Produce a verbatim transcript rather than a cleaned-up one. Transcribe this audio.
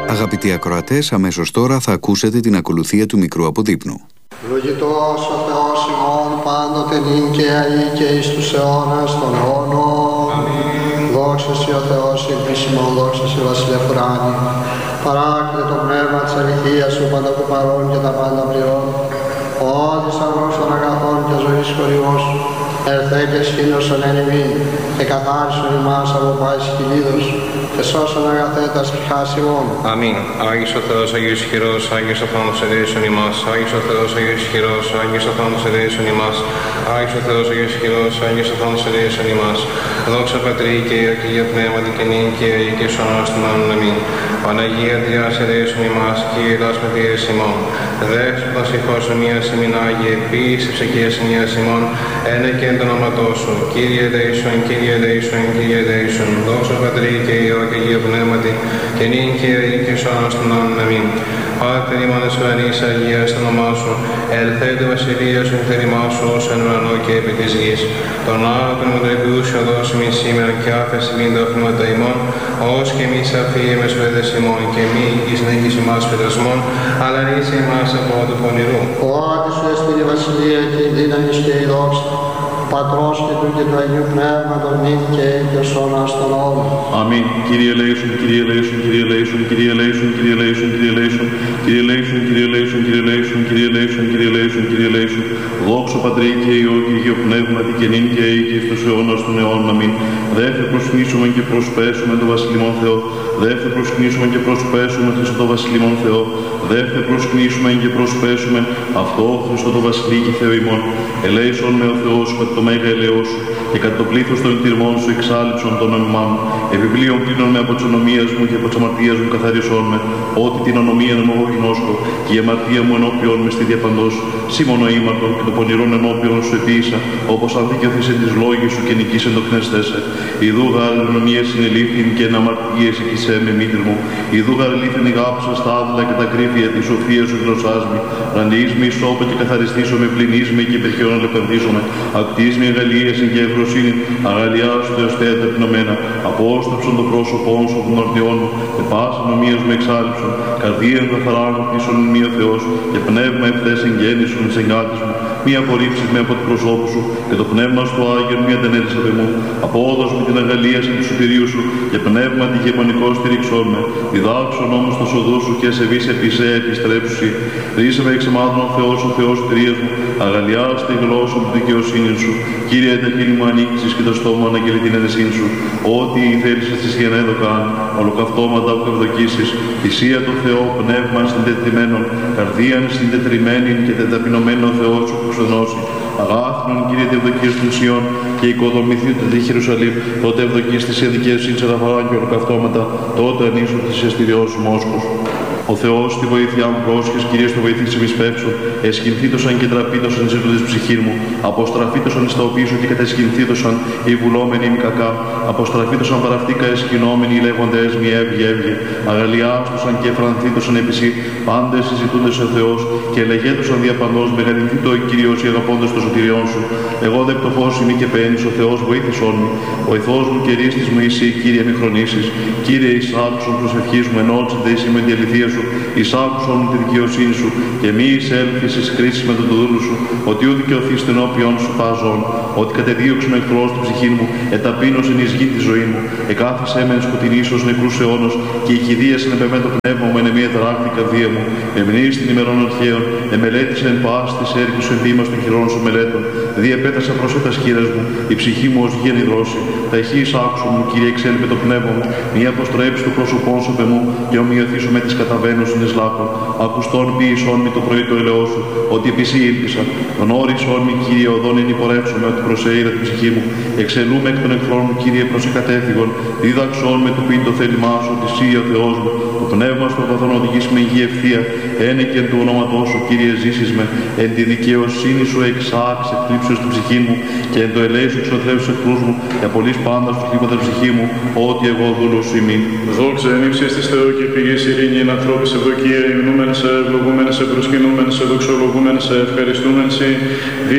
Αγαπητοί ακροατές, αμέσως τώρα θα ακούσετε την ακολουθία του μικρού αποδείπνου. Λογητός ο Θεός ημών πάντοτε νυν και αεί και εις τους αιώνας των αιώνων. Δόξα Συ ο Θεός ημών, δόξα Συ Βασιλεύ ουράνι. Παράκλητε το πνεύμα της αληθείας Σου πανταχού παρών και τα πάντα πληρών. Ο θησαυρός των αγαθών και ζωής χορηγός Σου. Ερθέ και σχήνωσον εν ημίν, και καθάρισον ημάς από πάσης κυλίδος, και σώσον αγαθέτας ψυχάς ημών. Αμήν. Άγιος ο Θεός, Άγιος ισχυρός, Άγιος ο θάνατος ελέησον ημάς. Άγιος ο Θεός, Άγιος ισχυρός, Άγιος ο θάνατος ελέησον ημάς. Άγιος ο Θεός, Άγιος ισχυρός, Άγιος ο θάνατος ελέησον ημάς. Δόξα Πατρί και Υιό και Αγία Πνεύματι και νυν και αεί και εις αιώνας των αιώνων. Αμήν. Παναγία Τριάς ελέησον ημάς, Κύριε ελάς με Κύριε ημών. Δέσποτα συγχώσον μίας ημιν Άγιε, ποιήσε ψυχές μίας ημών, ένε και εν το όνοματό Σου. Κύριε ελέησον, Κύριε ελέησον, Κύριε ελέησον. Δόξα Πατρί και Υιό και Αγία Πνεύματι και νυν και αεί και εις αιώνας των αιώνων. Αμήν. Πάτερ ημών εις ουρανής, αγίας το όνομά Σου. Ελθέτω βασιλεία Σου, θέλημά Σου, ως εν ουρανό και επί της γης. Τον άπλων μου τρεπιούσιο δώσου μη σήμερα και άφεση μην τα οφήματα ημών, ως και εμείς αφήεμες παιδες ημών, και μη εις νέγης ημάς πειρασμών, αλλά ρίσε ημάς από του πονηρού. Ο Άτης Σου έσπηρη βασιλεία και η δύναμη και η δόξα, Πατρός και του και του Αγίου Πνεύματος νυν και αεί και εις αιώνας των αιώνων. Αμήν. Κύριε ελέησον, Κύριε ελέησον, Κύριε ελέησον, Κύριε ελέησον, Κύριε ελέησον, Κύριε ελέησον, Κύριε ελέησον, Κύριε ελέησον, Κύριε ελέησον, Κύριε ελέησον, Κύριε ελέησον, Κύριε ελέησον. Δόξα Πατρί και Υιό και Αγίο Πνεύματι και νυν και αεί και εις τους αιώνας των αιώνων. Αμήν. Δεύτε προσκυνήσουμε και προσπέσουμε το βασιλιμόν Θεό. Δεύτε προσκυνήσουμε και προσπέσουμε Χριστό το βασιλιμόν Θεό. Δεύτε προσκυνήσουμε και προσπέσουμε αυτό Χριστό το βασιλεί και Θεό ημών. Ελέησον με ο Θεός κατά το μέγα ελαιός Σου και κατά το πλήθος των τυρμών Σου εξάλληψον των ονομά μου. Επιπλέον πλήνων με από της ονομίας μου και από της αμαρτίας μου καθαρισόν με, ότι την ονομία μου εγώ γινώσκω και η αμαρτία μου ενώπιον με στη διαπαντός. Σήμωνο ήμαρτον και το πονηρόν ενώπιον Σου επίησα, όπως αν δικαιωθείς εν της λόγης Σου και νικήσεν το κνεστέσαι. Ιδού γαρ ονομία συνελήφθην και εν αμαρτίες εκεισέ με μήτρ μου. Ιδού γαρ λήφθην η γάψα στα άδελα και τα κρύφια τη σοφία Σου γλωσσάς μη. Ραντιείς με ισόπε και καθαριστήσω με πληνείς με και υπερχαιών λεπενδύσομαι. Ακτής με αγαλίαση και ευρωσύνη, αγαλιάσου Θεοστέα ταπεινωμένα. Απόσταψον το πρόσωπό Σου των ορδιών μου, και πάσα νομίας με εξάλληψον. Καρδία καθαρά αναπτύσσον μη ο Θεός, και πνεύμα ευθές εγγέννησον εις εγκάτης μου. Μη απορρίψεις με από το προσώπου Σου, και το πνεύμα στο Άγιον μη αντενέδεις απ' εμού. Απόδος μου την αγαλίαση του σωτηρίου Σου, και πνεύμα τη γεμονικό στηρίξον με. Διδάξον όμως το σοδού Σου και σε βης επισέ επιστρέψουσι. Ρίσε με εξεμάδων ο Θεός, ο Θεός τυρίας μου, αγαλιάς τη γλώσσα του δικαιοσύνη Σου. Κύριε, τα χείλη μου ανοίξεις και το στόμα αναγγελεί την αίρεσήν Σου. Ό,τι η θέληση της γενναίδο καν, ολοκαυτώματα που ευδοκίσεις, θυσία του Θεό, πνεύμα συντετριμένων, καρδίαν συντετριμένη και τεταπεινωμένο ο Θεός Σου που ξενώσει. Αγάθνον, Κύριε, τη ευδοκίες των Σιών και οικοδομηθεί το τη Ιερουσαλήμ, τότε ευδοκείς της ειδικές συντσαραφαράν και ολοκαυτώματα, τότε ανήσου της εστηριός σου μόσκους. Ο Θεός τη βοήθειά μου πρόσχες, Κύριε, στο βοηθήσει μη σπεύσω. Εσχυνθήτωσαν και τραπήτωσαν οι ζήτοντες ψυχή μου. Αποστραφήτωσαν εις τα οπίσω και κατεσχυνθήτωσαν οι βουλόμενοι μη κακά. Αποστραφήτωσαν παραυτήκα εσχυνόμενοι οι λέγοντες μη έβγε έβγε. Αγαλιάστουσαν και εφρανθήτωσαν επισή. Πάντες συζητούντες ο Θεός και λεγέτουσαν διαπαντός. Μεγαλυνθεί το Κύριος οι αγαπώντες των σωτηριών Σου. Εγώ δε πτωχός ημί και παίρνεις, ο Θεός βοήθησόν μου. Ο ηθός μου και ρίστης μου εσύ, Κύριε, μη χρονίσεις. Κύριε, εισάκουσον προσευχής μου, ενόψετε εις με τη αληθεία Σου. Εισάκουσον τη δικαιοσύνη Σου και μη εισέλθεις εις κρίσεις με τον δούλου Σου, ότι ού δικαιωθείς την όποιον Σου πάζον, ότι κατεδίωξον ο εχθρός την ψυχή μου, εταπείνωσεν εις γη τη ζωή μου, εκάθισέ με εν σκοτεινής ως νεκρούς αιώνος, και η κηδίασεν επεμέ το πνεύμα μου εν μια τεράκτη καρδία μου, εμνείς την ημερών αρχαίων, εμελέτησε εν πάση της έρχης εν βήμας των χειρών Σου μελέτων, διεπέτασα προς τα χείρας μου, η ψυχή μου ως γη ενυδρώσει, τα ηχεί εισάκουσον μου, Κύριε, εξέλιπε το πνεύμα μου, μη αποστρέψει το πρόσωπόν Σου πεμού, και ομοιωθήσω με τις καταβαίνουσιν εις λάκων. Ακουστών ποιησόν μη το πρωί το ελαιός Σου, ότι επί Σύ ήλπισα. Τον όρισόν μη, Κύριε, οδόν εν υπορεύσομαι, ότι προσέειρα την ψυχή μου. Εξελούμε εκ των εχθρών μου, Κύριε, προς εκατέφυγον. Δίδαξόν με του πίν το θέλημά Σου, ότι Σύ ο Θεός μου. Το πνεύμα στο βαθόν οδηγείς με υγεία ευθεία. Ένε και εν του ονόματός Σου, Κύριε, ζήσεις με. Εν τη δικαιοσύνη Σου εξάξ, εκτρίψεως την ψυχή μου, και εν το ελέη Σου εξωθρεύσεις εχθρούς μου, και απολύς πάντα σου χτύπα την ψυχή μου, ότι εγώ δούλος σου ημί. Δόξα εν ύψης της Θεού και πηγής ειρήνη, εν ανθρώπης ευδοκία, υμνούμεν σε, ευλογούμεν σε, προσκυνούμεν σε, δοξολογούμεν σε, ευχαριστούμεν σε.